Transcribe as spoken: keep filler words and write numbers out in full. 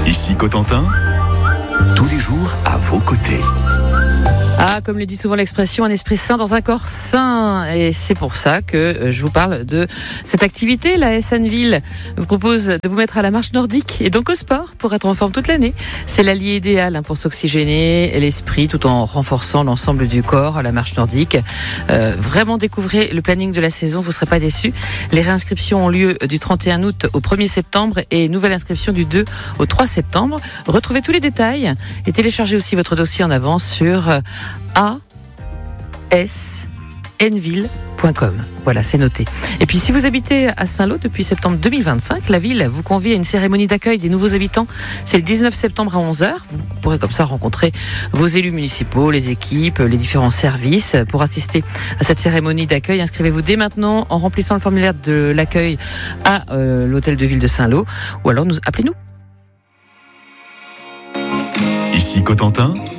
Ici Cotentin, tous les jours à vos côtés. Ah, comme le dit souvent l'expression, un esprit sain dans un corps sain. Et c'est pour ça que je vous parle de cette activité. La S N Ville vous propose de vous mettre à la marche nordique et donc au sport pour être en forme toute l'année. C'est l'allié idéal pour s'oxygéner l'esprit tout en renforçant l'ensemble du corps. La marche nordique. Euh, vraiment découvrez le planning de la saison, vous ne serez pas déçus. Les réinscriptions ont lieu du trente et un août au premier septembre et nouvelle inscription du deux au trois septembre. Retrouvez tous les détails et téléchargez aussi votre dossier en avance sur a s n ville point com. Voilà, c'est noté. Et puis, si vous habitez à Saint-Lô depuis septembre deux mille vingt-cinq, la ville vous convie à une cérémonie d'accueil des nouveaux habitants. C'est le dix-neuf septembre à onze heures. Vous pourrez comme ça rencontrer vos élus municipaux, les équipes, les différents services. Pour assister à cette cérémonie d'accueil, inscrivez-vous dès maintenant en remplissant le formulaire de l'accueil à euh, l'hôtel de ville de Saint-Lô ou alors nous appelez-nous. Ici Cotentin,